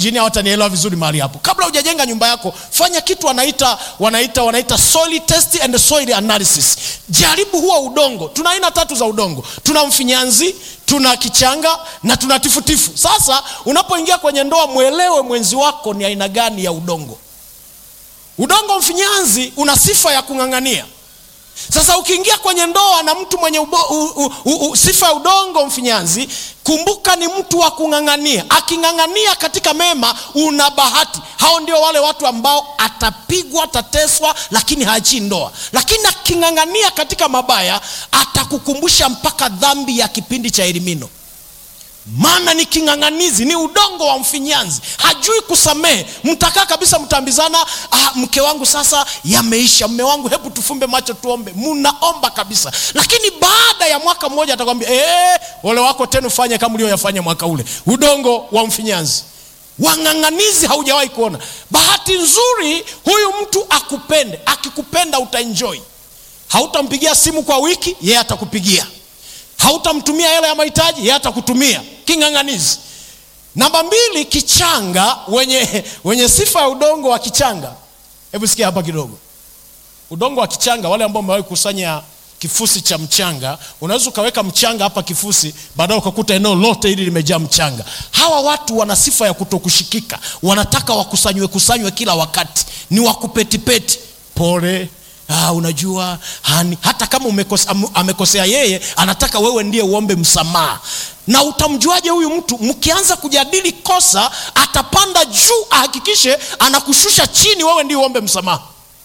engineer watanielewa vizuri mahali hapo. Kabla hujajenga nyumba yako, fanya kitu wanaita soil test and soil analysis. Jaribu huo udongo. Tuna aina 3 za udongo. Tuna mfinyanzi, tuna kichanga na tuna tifutifu. Sasa unapoingia kwenye ndoa, muelewe mwenzi wako ni aina gani ya udongo. Udongo mfinyanzi una sifa ya kung'ang'ania. Sasa ukiingia kwenye ndoa na mtu mwenye sifa ya udongo mfinyanzi, kumbuka ni mtu wa kung'ang'ania. Aking'ang'ania katika mema, una bahati. Hao ndio wale watu ambao atapigwa, atateswa, lakini haachi ndoa. Lakini aking'ang'ania katika mabaya, atakukumbusha mpaka dhambi ya kipindi cha Elimino. Maana ni king'ang'anizi, ni udongo wa mfinyanzi. Hajui kusamehe. Mtakaa kabisa mtambizana, mke wangu sasa yameisha, mume wangu hebu tufumbe macho tuombe. Mnaomba kabisa. Lakini baada ya mwaka mmoja atakwambia ole wako tena ufanye kama ulioyafanya mwaka ule. Udongo wa mfinyanzi. Wang'ang'anizi haujawahi kuona. Bahati nzuri huyu mtu akupende. Akikupenda utaenjoy. Hautampigia simu kwa wiki, yeye atakupigia. Hautamtumia hela ya mahitaji, yeye atakutumia. King'ang'anizi. Namba 2, kichanga. Wenye sifa ya udongo wa kichanga. Hebu sikia hapa kidogo. Udongo wa kichanga, wale ambao wamewahi kusanya kifusi cha mchanga, unaweza ukaweka mchanga hapa kifusi, baadaye ukakuta eneo lote hili limejaa mchanga. Hawa watu wana sifa ya kutokushikika. Wanataka kusanywe kila wakati. Ni wakupetipeti. Pole. Unajua hata kama amekosea yeye, anataka wewe ndiye uombe msamaha. Na utamjuaje huyu mtu? Mkianza kujadili kosa, atapanda juu ahakikishe anakushusha chini, wewe ndiye uombe msamaha.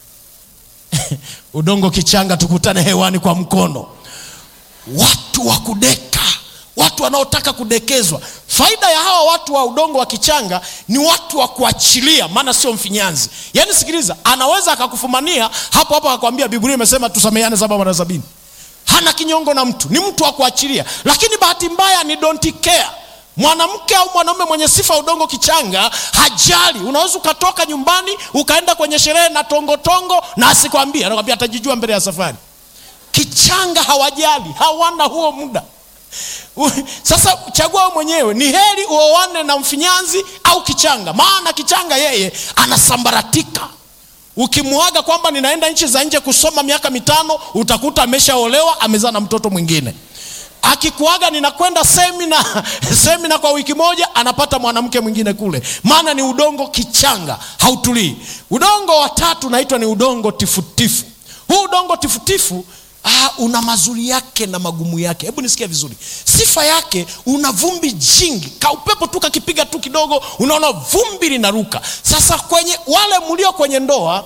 Udongo kichanga, tukutane hewani kwa mkono. Watu wa kudeka, watu wanaotaka kudekezwa. Faida ya hawa watu wa udongo wa kichanga ni watu wa kuachilia, maana sio mfinyanzi. Yaani sikiliza, anaweza akakufumania hapo hapo akakwambia Biblia imesema tusameheane 7 mara 70. Hana kinyongo na mtu, ni mtu wa kuachilia. Lakini bahati mbaya ni don't care. Mwanamke au mwanaume mwenye sifa ya udongo kichanga hajali. Unaweza ukatoka nyumbani ukaenda kwenye sherehe na tongo na asikwambie, anakuambia atajijua mbele ya safari. Kichanga hawajali, hawana huo muda. Sasa chagua wewe mwenyewe, ni heri uoane na mfinyanzi au kichanga. Maana kichanga yeye anasambaratika. Ukimuaga kwamba ninaenda nchi za nje kusoma miaka 5, utakuta ameshaolewa, amezaa na mtoto mwingine. Akikuaga ninakwenda semina kwa wiki moja, anapata mwanamke mwingine kule. Maana ni udongo kichanga, hautulii. Udongo wa 3 unaitwa ni udongo tifutifu. Huu udongo tifutifu una mazuri yake na magumu yake. Hebu nisikie vizuri. Sifa yake, una vumbi jingi. Kaupepo tu kakipiga tu kidogo, unaona vumbi linaruka. Sasa kwenye wale mlio kwenye ndoa,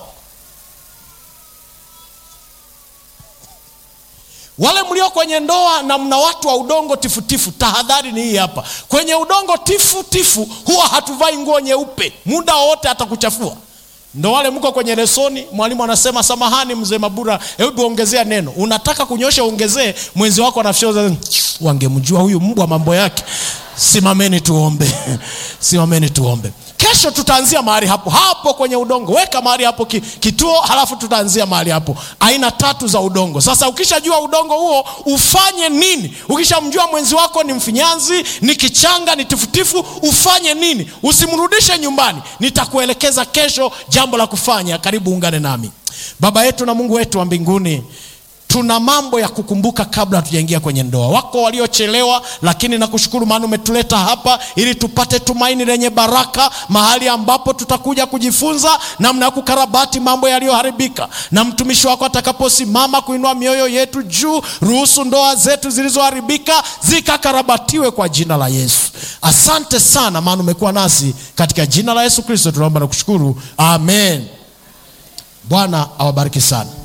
na mna watu wa udongo tifutifu, tahadhari ni hii hapa. Kwenye udongo tifutifu huwa hatuvai nguo nyeupe. Muda wote atakuchafua. Ndo wale mko kwenye lesoni, mwalimu anasema samahani mzee Mabura, hebu ongezea neno. Unataka kunyosha ongezee, mwenzi wako anafyoza, wangemjua huyu mbwa mambo yake. Simameni tuombe. Simameni tuombe. Kesho tutaanzia mahali hapo kwenye udongo. Weka mahali hapo kituo, halafu tutaanzia mahali hapo. Aina 3 za udongo. Sasa ukishajua udongo huo ufanye nini? Ukishamjua mwenzi wako ni mfinyanzi, ni kichanga, ni tifutifu, ufanye nini? Usimrudishe nyumbani. Nitakuelekeza kesho jambo la kufanya. Karibu ungane nami. Baba yetu na Mungu wetu wa mbinguni, tuna mambo ya kukumbuka kabla hatujaingia kwenye ndoa. Wako waliochelewa, lakini nakushukuru maana umetuleta hapa ili tupate tumaini lenye baraka, mahali ambapo tutakuja kujifunza namna ya kukarabati mambo yaliyoharibika. Na mtumishi wako atakaposimama kuinua mioyo yetu juu, ruhusu ndoa zetu zilizoharibika zikakarabatiwe kwa jina la Yesu. Asante sana maana umekuwa nasi, katika jina la Yesu Kristo tunaomba na kushukuru. Amen. Bwana awabariki sana.